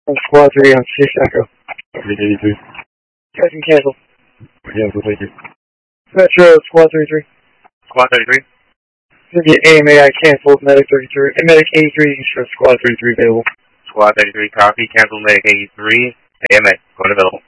Squad 3 on 6 Echo. 383. Catching cancel. Cancel, thank you. Metro, Squad 33. Squad 33. Gonna be AMAI canceled, Medic 33. Medic 83, you can show Squad 33 available. Squad 33, copy. Cancel Medic 83. AMA, going available.